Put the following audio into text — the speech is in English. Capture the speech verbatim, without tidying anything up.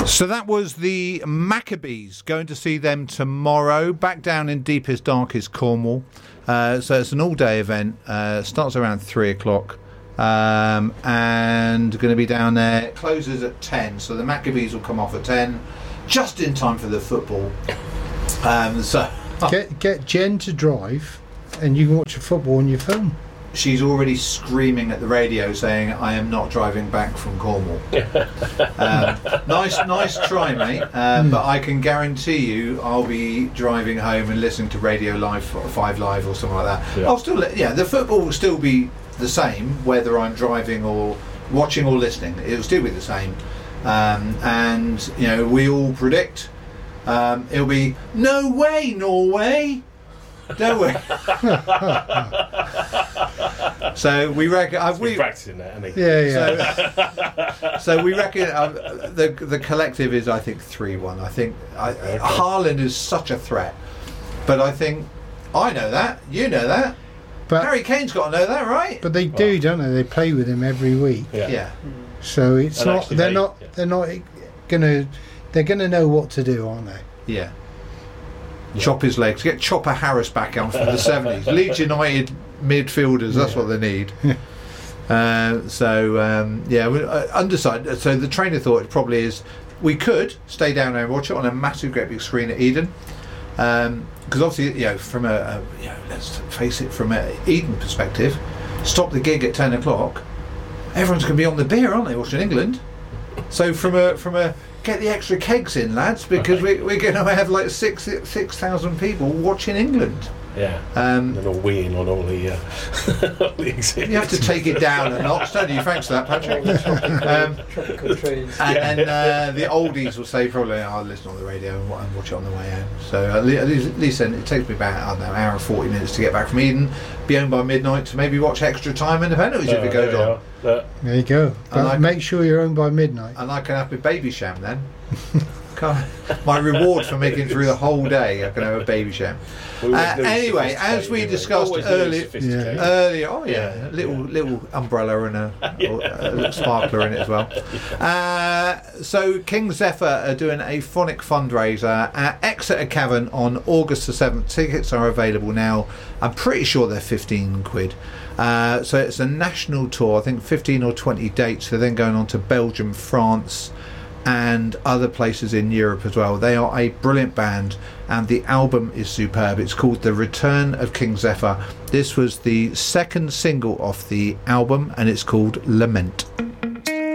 So that was the Maccabees, going to see them tomorrow, back down in deepest, darkest Cornwall. Uh, so it's an all-day event, uh, starts around three o'clock, um, and going to be down there. It closes at ten, so the Maccabees will come off at ten, just in time for the football. Um, so Get, get Jen to drive, and you can watch the football on your phone. She's already screaming at the radio saying, I am not driving back from Cornwall. um, nice nice try, mate. Uh, mm. But I can guarantee you I'll be driving home and listening to Radio Live or five Live or something like that. Yeah. I'll still, yeah, the football will still be the same, whether I'm driving or watching or listening. It'll still be the same. Um, and, you know, we all predict um, it'll be, no way, Norway! No way. So we reckon uh, we practicing that, hasn't he? Yeah, yeah. So, so we reckon uh, the the collective is, I think, three one. I think I, okay. Haaland is such a threat, but I think I know that, you know that, but Harry Kane's got to know that, right? But they do, well, don't they? They play with him every week. Yeah. yeah. So it's and not. They're they, not. Yeah. They're not gonna. They're gonna know what to do, aren't they? Yeah. Yeah. Chop his legs. Get Chopper Harris back on from the seventies. Leeds United midfielders. That's yeah. what they need. uh, so um, yeah, uh, undecided. So the trainer thought it probably is. We could stay down there and watch it on a massive, great big screen at Eden. Because um, obviously, you know, from a, a you know, let's face it, from an Eden perspective, stop the gig at ten o'clock. Everyone's going to be on the beer, aren't they, watching England? So from a from a get the extra kegs in, lads, because we, we're going to have like six six thousand people watching England. Yeah, um, and all weeing on all the, uh, all the exhibits. You have to take it down a notch, don't you? Thanks for that, Patrick. um, Tropical trains. And, and uh, the oldies will say probably, oh, I'll listen on the radio and watch it on the way home. So at least, at least then it takes me about, I don't know, an hour and forty minutes to get back from Eden, be home by midnight to maybe watch Extra Time and the penalties uh, if it goes on. Uh, there you go. But I, make sure you're home by midnight. And I can have my baby sham then. My reward for making it through the whole day, I can have a baby sham. Uh, anyway, as we discussed earlier, yeah. earlier, oh yeah, yeah, little yeah. little umbrella and a, yeah. a little sparkler in it as well. Uh, so King Zephyr are doing a phonic fundraiser at Exeter Cavern on August the seventh. Tickets are available now. I'm pretty sure they're fifteen quid. Uh, so it's a national tour. I think fifteen or twenty dates. They're then going on to Belgium, France, and other places in Europe as well. They are a brilliant band and the album is superb. It's called The Return of King Zephyr. This was the second single off the album and it's called Lament.